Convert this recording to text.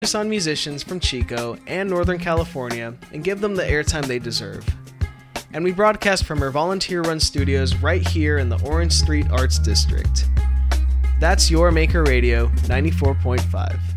focus on musicians from Chico and Northern California and give them the airtime they deserve. And we broadcast from our volunteer-run studios right here in the Orange Street Arts District. That's your Maker Radio 94.5.